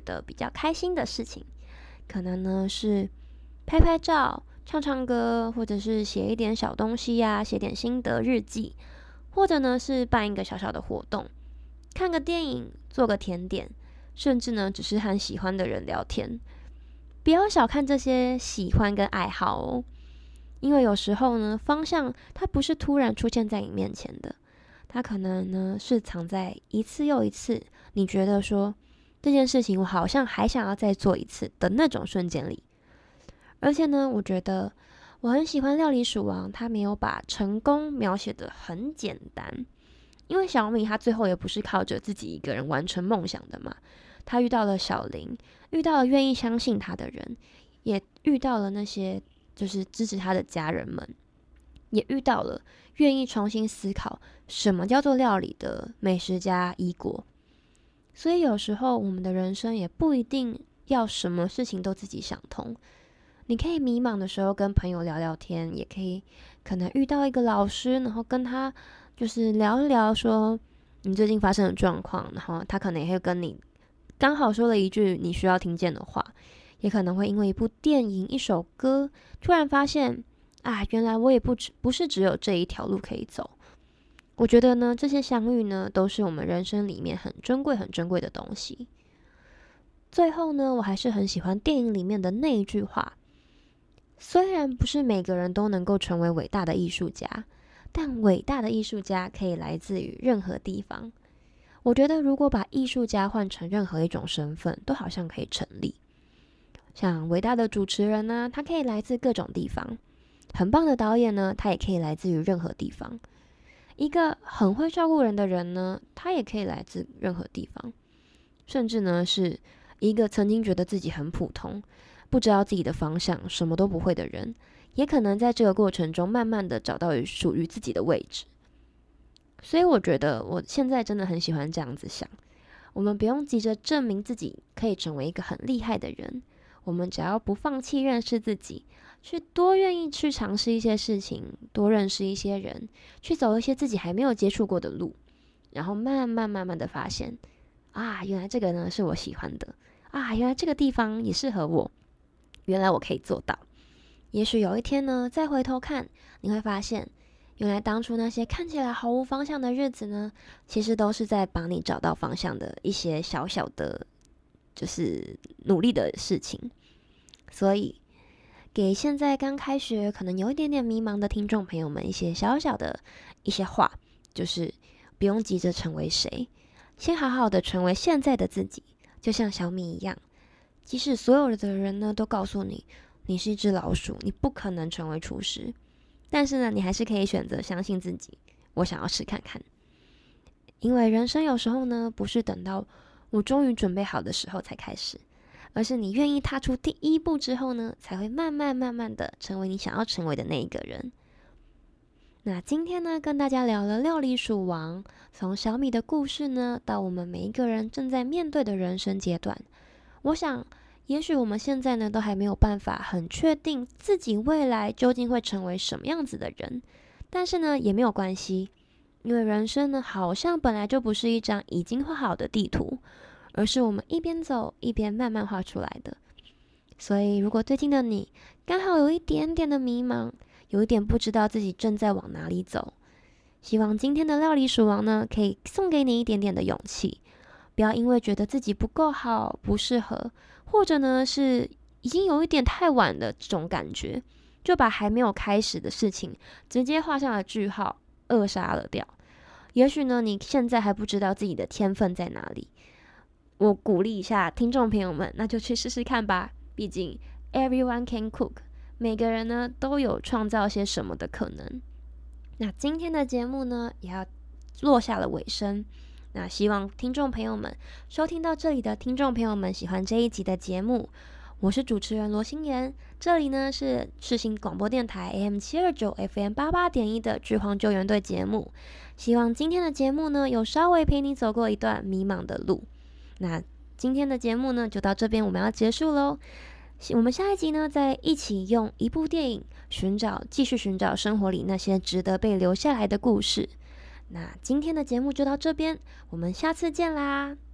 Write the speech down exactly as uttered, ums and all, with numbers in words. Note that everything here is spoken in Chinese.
得比较开心的事情，可能呢是拍拍照、唱唱歌，或者是写一点小东西呀、啊，写点心得日记，或者呢是办一个小小的活动，看个电影，做个甜点，甚至呢只是和喜欢的人聊天。不要小看这些喜欢跟爱好哦，因为有时候呢，方向它不是突然出现在你面前的，它可能呢是藏在一次又一次，你觉得说这件事情我好像还想要再做一次的那种瞬间里。而且呢，我觉得我很喜欢料理鼠王，他没有把成功描写得很简单，因为小米他最后也不是靠着自己一个人完成梦想的嘛，他遇到了小林，遇到了愿意相信他的人，也遇到了那些就是支持他的家人们，也遇到了愿意重新思考什么叫做料理的美食家伊果。所以有时候我们的人生也不一定要什么事情都自己想通，你可以迷茫的时候跟朋友聊聊天，也可以可能遇到一个老师，然后跟他就是聊一聊说你最近发生的状况，然后他可能也会跟你刚好说了一句你需要听见的话，也可能会因为一部电影、一首歌，突然发现啊，原来我也不只不是只有这一条路可以走。我觉得呢，这些相遇呢，都是我们人生里面很珍贵、很珍贵的东西。最后呢，我还是很喜欢电影里面的那一句话：虽然不是每个人都能够成为伟大的艺术家，但伟大的艺术家可以来自于任何地方。我觉得如果把艺术家换成任何一种身份，都好像可以成立。像伟大的主持人呢，他可以来自各种地方；很棒的导演呢，他也可以来自于任何地方。一个很会照顾人的人呢，他也可以来自任何地方。甚至呢，是一个曾经觉得自己很普通，不知道自己的方向，什么都不会的人，也可能在这个过程中慢慢的找到属于自己的位置。所以我觉得我现在真的很喜欢这样子想，我们不用急着证明自己可以成为一个很厉害的人，我们只要不放弃认识自己，去多愿意去尝试一些事情，多认识一些人，去走一些自己还没有接触过的路，然后慢慢慢慢的发现啊，原来这个呢是我喜欢的啊，原来这个地方也适合我，原来我可以做到。也许有一天呢，再回头看，你会发现原来当初那些看起来毫无方向的日子呢，其实都是在帮你找到方向的一些小小的就是努力的事情。所以给现在刚开学可能有一点点迷茫的听众朋友们一些小小的一些话，就是不用急着成为谁，先好好的成为现在的自己，就像小米一样，即使所有的人呢都告诉你你是一只老鼠，你不可能成为厨师，但是呢，你还是可以选择相信自己，我想要试看看。因为人生有时候呢，不是等到我终于准备好的时候才开始，而是你愿意踏出第一步之后呢，才会慢慢慢慢的成为你想要成为的那一个人。那今天呢，跟大家聊了料理鼠王，从小米的故事呢，到我们每一个人正在面对的人生阶段。我想也许我们现在呢，都还没有办法很确定自己未来究竟会成为什么样子的人，但是呢，也没有关系，因为人生呢，好像本来就不是一张已经画好的地图，而是我们一边走一边慢慢画出来的。所以如果最近的你刚好有一点点的迷茫，有一点不知道自己正在往哪里走，希望今天的料理鼠王呢，可以送给你一点点的勇气，不要因为觉得自己不够好，不适合，或者呢是已经有一点太晚的这种感觉，就把还没有开始的事情直接画上了句号，扼杀了掉。也许呢你现在还不知道自己的天分在哪里，我鼓励一下听众朋友们，那就去试试看吧。毕竟 everyone can cook， 每个人呢都有创造些什么的可能。那今天的节目呢也要落下了尾声，那希望听众朋友们收听到这里的听众朋友们喜欢这一集的节目。我是主持人罗心妍，这里呢是世新广播电台 A M 七二九 F M 八八点一的剧荒救援队节目。希望今天的节目呢有稍微陪你走过一段迷茫的路。那今天的节目呢就到这边，我们要结束咯。我们下一集呢再一起用一部电影寻找继续寻找生活里那些值得被留下来的故事。那今天的节目就到这边，我们下次见啦。